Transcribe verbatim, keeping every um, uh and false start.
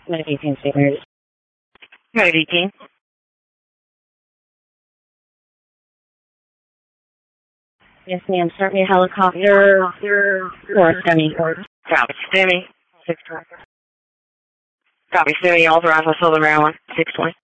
Minute eighteen, State Emergency. Minute eighteen. Yes, ma'am. Start me a helicopter or a STEMI. Copy, STEMI. six twenty. Copy, STEMI. Authorized by Southern Maryland. six twenty.